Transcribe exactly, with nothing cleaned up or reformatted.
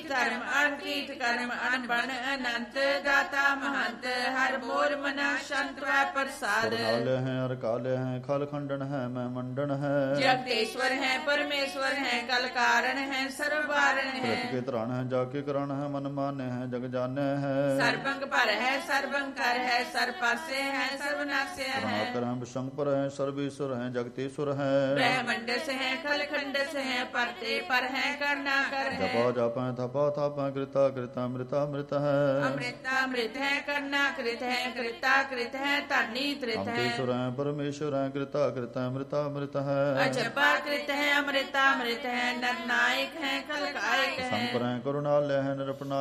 ਧਰਮ ਅਣਕੀਟ ਕਰਮ ਅਨਬਨ ਅਨੰਤ ਦਾਤਾ ਮਹੰਤ ਹਰ ਮੋਰ ਮਨਾ ਸ਼ੰਤ ਵੈ ਪ੍ਰਸਾਦ ਕਾਲੇ ਹੈ ਅਰ ਕਾਲੇ ਹੈ ਖਲ ਖੰਡਨ ਹੈ ਮੈਂ ਮੰਡਨ ਹੈ ਜਗਤੇਸ਼ਵਰ ਹੈ ਪਰਮੇਸ਼ਵਰ ਹੈ ਕਲ ਕਾਰਨ ਹੈ ਸਰਬ ਵਾਰਨ ਹੈ ਕੇ ਧਰਣ ਹੈ ਜਾ ਕੇ ਕरण ਹੈ ਮਨ ਮਾਨੇ ਹੈ ਜਗ ਜਾਣੈ ਹੈ ਸਰਬੰਗ ਪਰ ਹੈ ਸਰਬੰਗ ਕਰ ਹੈ ਸਰ ਪਾਸੇ ਹੈ ਸਰਵਨਾਸੇ ਹੈ ਕਰਮ ਸ਼ੰਕਰ ਹੈ ਸਰਵੇਸ਼ਵਰ ਹੈ ਜਗਤੇਸ਼ਵਰ ਹੈ ਬ੍ਰਹਮੰਡਸ ਹੈ ਖਲ ਖੰਡਸ ਹੈ ਪਰਤੇ ਪਰ ਹੈ ਕਰਨਾ ਕਰ ਹੈ ਜਪਾ ਜਾਪੈ ਥਪਾ ਥਾਪੈ ਕ੍ਰਿਤਾ ਕ੍ਰਿਤਾ ਅੰਮ੍ਰਿਤਾ ਅੰਮ੍ਰਿਤ ਹੈ ਅੰਮ੍ਰਿਤਾ ਅੰਮ੍ਰਿਤ ਹੈ ਕਰਨਾ ਕ੍ਰਿਤ ਹੈ ਕ੍ਰਿਤਾ ਕ੍ਰਿਤ ਹੈ ਧਰਨੀ ਤ੍ਰਿਤ ਹੈ ਈਸ਼ਵਰ ਹੈ ਪਰਮੇਸ਼ਵਰ ਹੈ ਕ੍ਰਿਤਾ ਕ੍ਰਿਤਾ ਅੰਮ੍ਰਿਤਾ ਅੰਮ੍ਰਿਤ ਹੈ ਅਜਪਾ ਕ੍ਰਿਤ ਹੈ ਅੰਮ੍ਰਿਤਾ ਅੰਮ੍ਰਿਤ ਹੈ ਨਰ ਨਾਇਕ ਹੈ ਖਲ ਕਾਇਕ ਹੈ ਸੰਪਰੈ ਕਰੁਣਾਲਯ ਹੈ ਨਿਰਪਨਾ